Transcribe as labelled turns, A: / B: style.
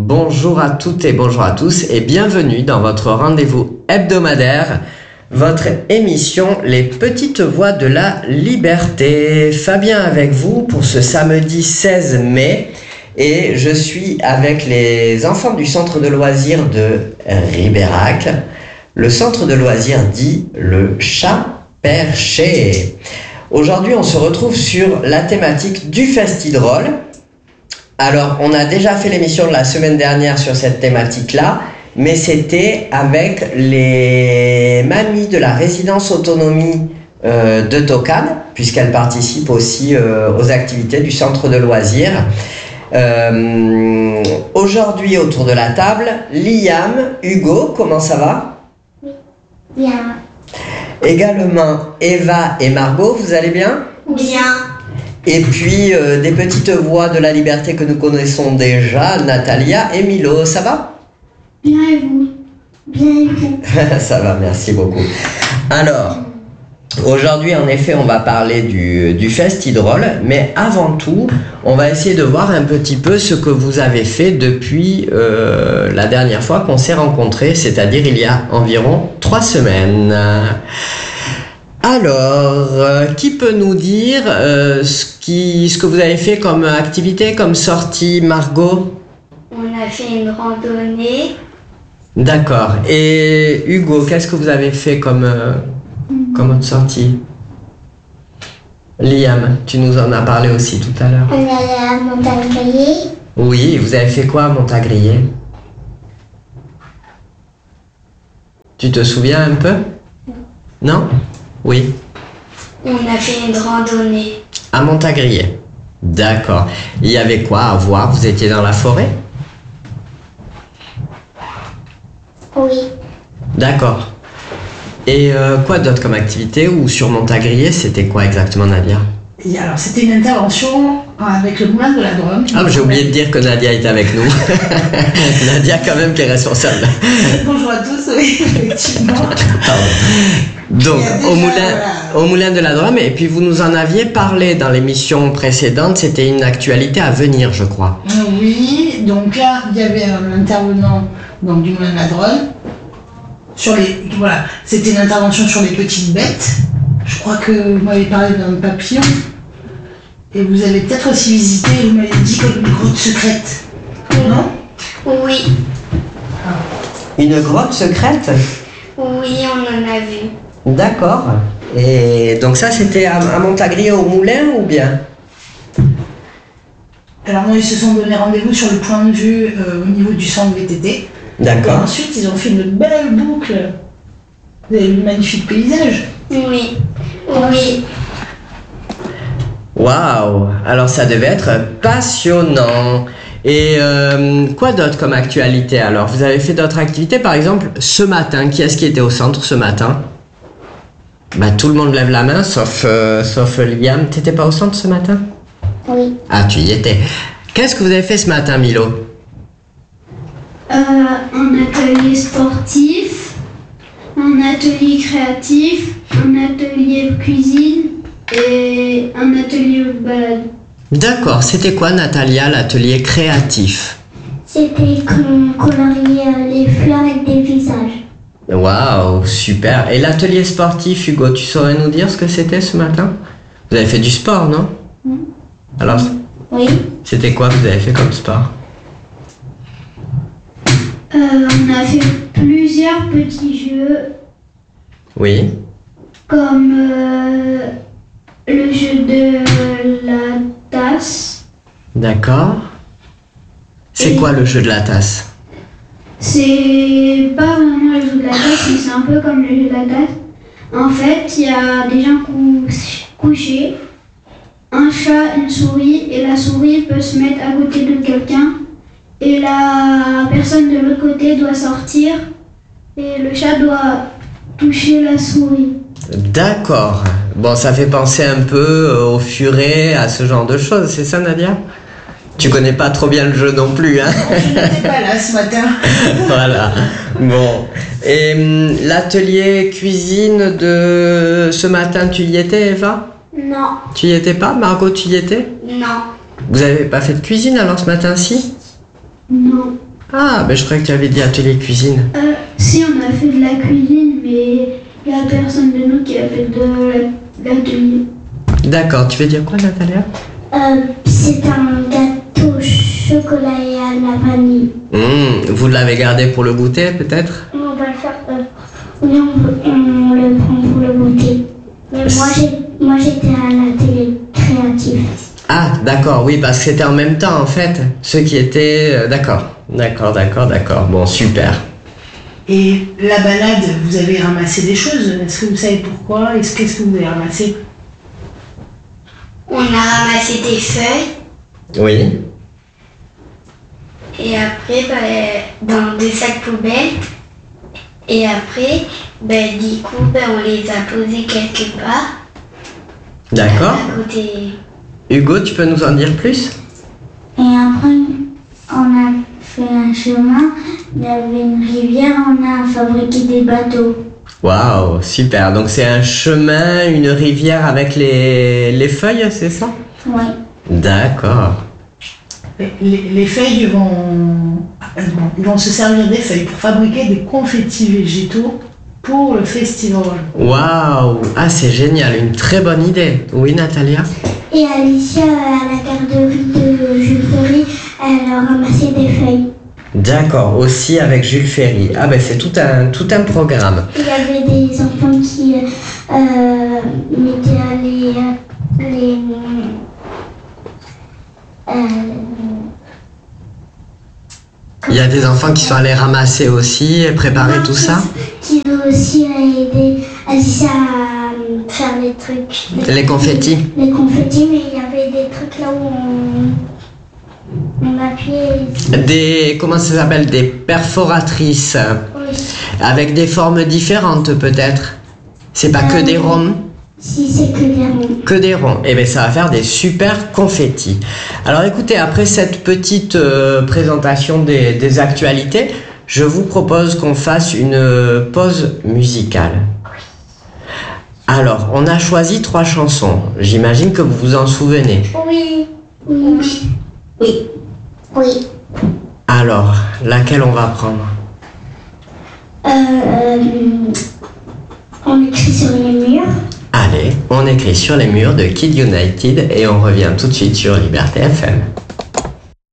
A: Bonjour à toutes et bonjour à tous et bienvenue dans votre rendez-vous hebdomadaire, votre émission Les Petites Voix de la Liberté. Fabien avec vous pour ce samedi 16 mai et je suis avec les enfants du centre de loisirs de Ribérac, le centre de loisirs dit le Chat Perché. Aujourd'hui on se retrouve sur la thématique du Festi-Drôle. Alors, on a déjà fait l'émission de la semaine dernière sur cette thématique-là, mais c'était avec les mamies de la résidence autonomie de Tocane, puisqu'elles participent aussi aux activités du centre de loisirs. Aujourd'hui, autour de la table, Liam, Hugo, comment ça va?
B: Oui, bien.
A: Également, Eva et Margot, vous allez bien?
B: Bien.
A: Et puis des petites voix de la liberté que nous connaissons déjà, Natalia et Milo, ça va?
B: Bien et vous? Bien et vous?
A: Ça va, merci beaucoup. Alors, aujourd'hui en effet on va parler du Festi-Drôle, mais avant tout, on va essayer de voir un petit peu ce que vous avez fait depuis la dernière fois qu'on s'est rencontrés, c'est-à-dire il y a environ 3 semaines. Alors, qui peut nous dire ce que vous avez fait comme activité, comme sortie, Margot?
B: On a fait une randonnée.
A: D'accord. Et Hugo, qu'est-ce que vous avez fait comme autre sortie? Liam, tu nous en as parlé aussi tout à l'heure.
B: On est allé à Montagrier.
A: Oui, vous avez fait quoi à Montagrier? Tu te souviens un peu? Non? Oui.
B: On a fait une randonnée.
A: À Montagrier. D'accord. Il y avait quoi à voir? Vous étiez dans la forêt?
B: Oui.
A: D'accord. Et quoi d'autre comme activité? Ou sur Montagrier, c'était quoi exactement, Nadia?
C: Et alors, c'était une intervention avec le moulin de la Drôme.
A: Ah, j'ai oublié de dire que Nadia est avec nous. Nadia, quand même, qui est responsable.
C: Bonjour à tous, oui, effectivement.
A: Donc,
C: déjà,
A: au moulin de la Drôme, et puis vous nous en aviez parlé dans l'émission précédente, c'était une actualité à venir, je crois.
C: Oui, donc là, il y avait un intervenant donc, du moulin de la Drôme. Voilà, c'était une intervention sur les petites bêtes. Je crois que vous m'avez parlé d'un papillon. Et vous avez peut-être aussi visité, vous m'avez dit, comme une grotte secrète. Non?
B: Oui.
A: Une grotte secrète?
B: Oui, on en a vu.
A: D'accord. Et donc ça, c'était à Montagrier au moulin ou bien?
C: Alors non, ils se sont donné rendez-vous sur le point de vue au niveau du centre VTT.
A: D'accord.
C: Et ensuite, ils ont fait une belle boucle. Vous avez vu le magnifique paysage.
B: Oui. Oui.
A: Waouh! Alors ça devait être passionnant. Et quoi d'autre comme actualité alors? Vous avez fait d'autres activités, par exemple ce matin, qui est-ce qui était au centre ce matin? Bah tout le monde lève la main sauf Liam. T'étais pas au centre ce matin?
B: Oui.
A: Ah, tu y étais. Qu'est-ce que vous avez fait ce matin, Milo?
D: Un atelier sportif, un atelier créatif, un atelier cuisine et un atelier balade.
A: D'accord, c'était quoi Natalia, l'atelier créatif?
B: C'était qu'on coloriait les fleurs avec des visages.
A: Waouh, super. Et l'atelier sportif, Hugo, tu saurais nous dire ce que c'était ce matin? Vous avez fait du sport, non? Alors,
B: Oui.
A: c'était quoi que vous avez fait comme sport?
D: On a fait plusieurs petits jeux
A: Oui.
D: comme le jeu de la tasse.
A: D'accord. C'est
D: Et-
A: quoi le jeu de la tasse?
D: C'est pas vraiment le jeu de la tasse, mais c'est un peu comme le jeu de la tasse. En fait, il y a des gens couchés, un chat, une souris, et la souris peut se mettre à côté de quelqu'un, et la personne de l'autre côté doit sortir, et le chat doit toucher la souris.
A: D'accord. Bon, ça fait penser un peu au furet, à ce genre de choses, c'est ça Nadia? Tu connais pas trop bien le jeu non plus, hein?
C: Je n'étais pas là ce matin.
A: Voilà. Bon. Et l'atelier cuisine de ce matin, tu y étais, Eva?
B: Non.
A: Tu y étais pas? Margot, tu y étais?
B: Non.
A: Vous avez pas fait de cuisine alors ce matin-ci?
D: Non.
A: Ah, ben je croyais que tu avais dit atelier cuisine.
D: Si, on a fait de la cuisine, mais il n'y a personne de nous qui a fait de l'atelier.
A: D'accord, tu veux dire quoi, Natalia?
B: C'est un gâteau au chocolat et à la vanille.
A: Vous l'avez gardé pour le goûter, peut-être?
B: On va le faire. Oui, on le prend pour le goûter. Mais moi j'étais à l'atelier créatif.
A: Ah, d'accord, oui, parce que c'était en même temps, en fait. Ceux qui étaient... D'accord. Bon, super.
C: Et la balade, vous avez ramassé des choses. Est-ce que vous savez pourquoi? Qu'est-ce que vous avez ramassé?
E: On a ramassé des feuilles
A: Oui.
E: et après dans des sacs poubelles. Et après, du coup, on les a posés quelque part.
A: D'accord.
E: À côté.
A: Hugo, tu peux nous en dire plus?
B: Et après, on a fait un chemin, il y avait une rivière, on a fabriqué des bateaux.
A: Waouh, super. Donc c'est un chemin, une rivière avec les feuilles, c'est ça?
B: Oui.
A: D'accord.
C: Les feuilles ils vont se servir des feuilles pour fabriquer des confettis végétaux pour le festival.
A: Waouh, ah c'est génial, une très bonne idée. Oui, Natalia?
B: Et Alicia, à la garderie de Jules Ferry, elle a ramassé des feuilles.
A: D'accord, aussi avec Jules Ferry. Ah ben c'est tout un programme.
B: Il y avait des enfants qui mettaient
A: Il y a des enfants qui sont allés ramasser aussi et préparer tout ça?
B: Qui ont aussi aidé Alicia à faire les trucs.
A: Les confettis?
B: Les confettis, mais il y avait des trucs là où on appuyait.
A: Comment ça s'appelle? Des perforatrices.
B: Oui.
A: Avec des formes différentes peut-être. C'est pas que des ronds?
B: Si, c'est que des ronds.
A: Que des ronds. Eh bien, ça va faire des super confettis. Alors écoutez, après cette petite présentation des actualités, je vous propose qu'on fasse une pause musicale. Alors, on a choisi 3 chansons. J'imagine que vous vous en souvenez.
B: Oui. Oui. Oui. Oui.
A: Alors, laquelle on va prendre?
B: On écrit sur les murs.
A: Allez, on écrit sur les murs de Kid United et on revient tout de suite sur Liberté FM.